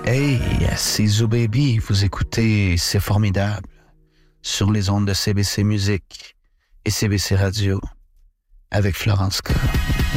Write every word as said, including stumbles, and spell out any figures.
Hey, c'est Zoo Baby, vous écoutez C'est formidable sur les ondes de C B C Musique et C B C Radio avec Florence K.